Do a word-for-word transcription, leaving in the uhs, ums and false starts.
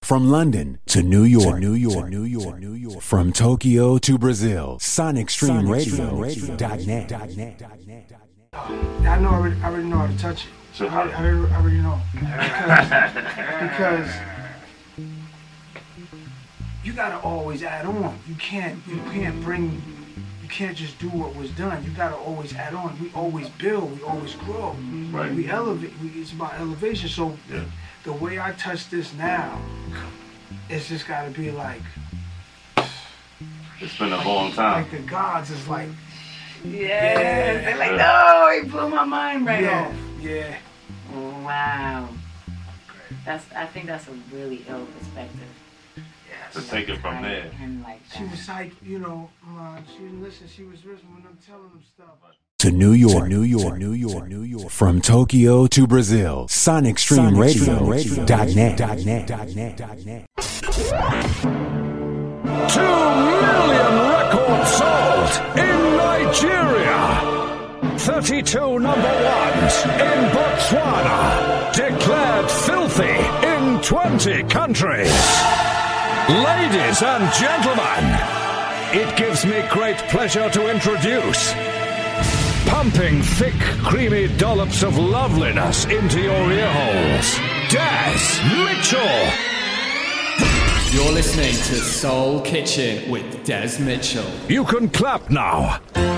From London to New York, to New York, to New York, to New York. From Tokyo to Brazil, Sonic Stream Radio dot net. I know I already, I already know how to touch it. So I, already, I, already, I already know because, because you gotta always add on. You can't you can't bring you can't just do what was done. You gotta always add on. We always build. We always grow. Right. We elevate. We, it's about elevation. So Yeah. the way I touch this now, it's just gotta be like. It's been a long time. Like the gods is like. Yeah, they're like, no, he blew my mind right Yeah, off. yeah. Wow. That's. I think that's a really ill perspective. To take it from there. And like She was like, you know, uh, she didn't listen. She was listening when I'm telling them stuff. To New York, to New York, to New York, New York. From Tokyo to Brazil, Sonic Stream Radio dot net. Two million records sold in Nigeria. thirty-two number ones in Botswana. Declared filthy in twenty countries. Ladies and gentlemen, it gives me great pleasure to introduce, pumping thick, creamy dollops of loveliness into your ear holes, Des Mitchell. You're listening to Soul Kitchen with Des Mitchell. You can clap now.